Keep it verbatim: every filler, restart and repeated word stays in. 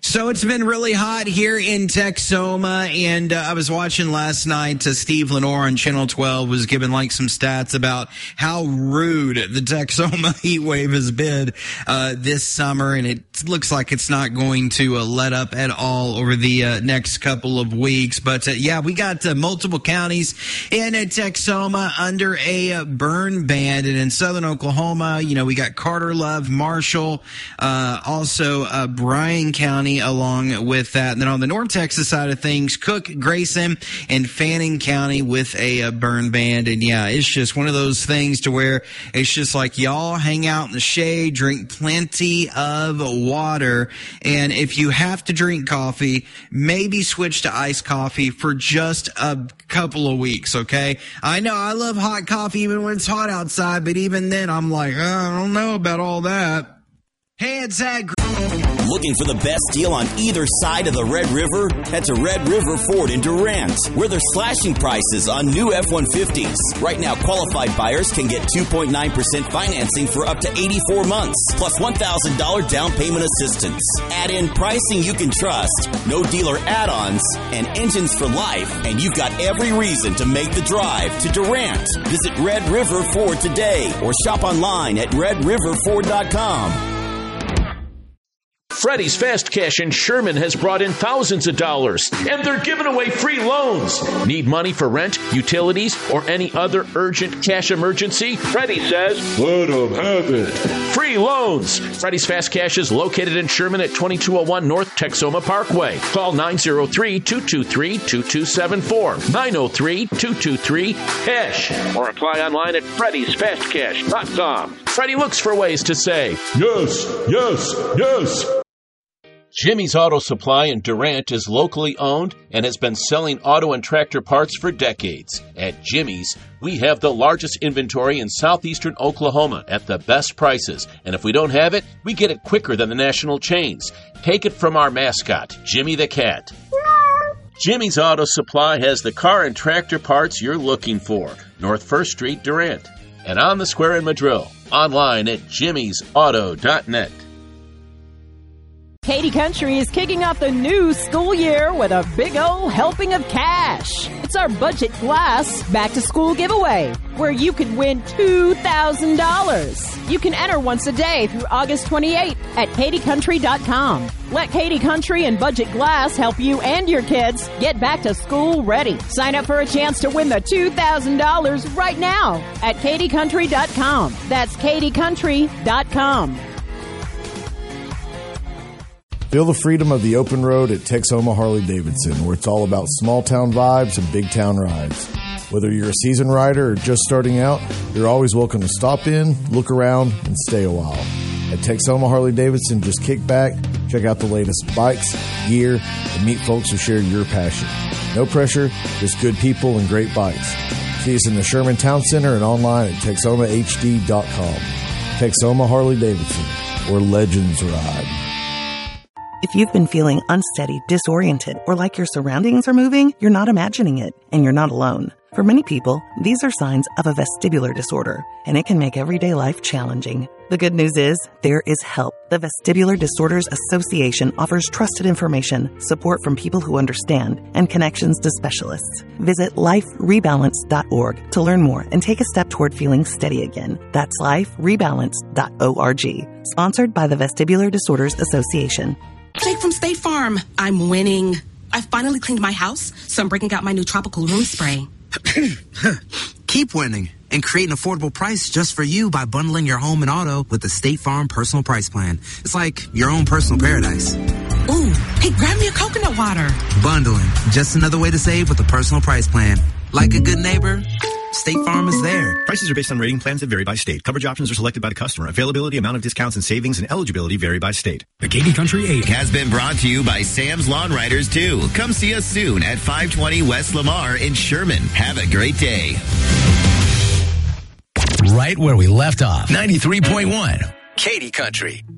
So it's been really hot here in Texoma, and uh, I was watching last night, uh, Steve Lenore on Channel twelve was giving like some stats about how rude the Texoma heat wave has been uh, this summer, and it looks like it's not going to uh, let up at all over the uh, next couple of weeks. But uh, yeah, we got uh, multiple counties in uh, Texoma under a uh, burn ban, and in southern Oklahoma, you know, we got Carter, Love, Marshall, uh, also uh, Bryan County along with that. And then on the North Texas side of things, Cook, Grayson, and Fannin County with a, a burn ban. And yeah, it's just one of those things to where it's just like y'all hang out in the shade, drink plenty of water. And if you have to drink coffee, maybe switch to iced coffee for just a couple of weeks, okay? I know I love hot coffee even when it's hot outside, but even then I'm like, oh, I don't know about all that. Hey, it's Zach. Looking for the best deal on either side of the Red River? Head to Red River Ford in Durant, where they're slashing prices on new F one fifties. Right now, qualified buyers can get two point nine percent financing for up to eighty-four months, plus one thousand dollars down payment assistance. Add in pricing you can trust, no dealer add-ons, and engines for life, and you've got every reason to make the drive to Durant. Visit Red River Ford today or shop online at red river ford dot com. Freddy's Fast Cash in Sherman has brought in thousands of dollars, and they're giving away free loans. Need money for rent, utilities, or any other urgent cash emergency? Freddy says, let them have it. Free loans. Freddy's Fast Cash is located in Sherman at twenty-two oh one North Texoma Parkway. Call nine oh three, two two three, two two seven four, nine oh three, two two three, cash, or apply online at freddys fast cash dot com. Freddy looks for ways to say, yes, yes, yes. Jimmy's Auto Supply in Durant is locally owned and has been selling auto and tractor parts for decades. At Jimmy's, we have the largest inventory in southeastern Oklahoma at the best prices. And if we don't have it, we get it quicker than the national chains. Take it from our mascot, Jimmy the Cat. Jimmy's Auto Supply has the car and tractor parts you're looking for. North First Street, Durant. And on the square in Madrill. Online at jimmys auto dot net. Katy Country is kicking off the new school year with a big ol' helping of cash. It's our Budget Glass Back to School giveaway, where you could win two thousand dollars. You can enter once a day through August twenty-eighth at katy country dot com. Let Katy Country and Budget Glass help you and your kids get back to school ready. Sign up for a chance to win the two thousand dollars right now at katy country dot com. That's katy country dot com. Feel the freedom of the open road at Texoma Harley-Davidson, where it's all about small-town vibes and big-town rides. Whether you're a seasoned rider or just starting out, you're always welcome to stop in, look around, and stay a while. At Texoma Harley-Davidson, just kick back, check out the latest bikes, gear, and meet folks who share your passion. No pressure, just good people and great bikes. See us in the Sherman Town Center and online at texoma h d dot com. Texoma Harley-Davidson, where legends ride. If you've been feeling unsteady, disoriented, or like your surroundings are moving, you're not imagining it, and you're not alone. For many people, these are signs of a vestibular disorder, and it can make everyday life challenging. The good news is, there is help. The Vestibular Disorders Association offers trusted information, support from people who understand, and connections to specialists. Visit life rebalance dot org to learn more and take a step toward feeling steady again. That's life rebalance dot org. Sponsored by the Vestibular Disorders Association. Jake from State Farm. I'm winning. I finally cleaned my house, so I'm breaking out my new tropical room spray. Keep winning and create an affordable price just for you by bundling your home and auto with the State Farm Personal Price Plan. It's like your own personal paradise. Ooh, hey, grab me a coconut water. Bundling, just another way to save with a personal price plan. Like a good neighbor, State Farm is there. Prices are based on rating plans that vary by state. Coverage options are selected by the customer. Availability, amount of discounts and savings, and eligibility vary by state. The Katy Country eight has been brought to you by Sam's Lawn Riders two. Come see us soon at five twenty West Lamar in Sherman. Have a great day. Right where we left off. ninety-three point one. Katy Country.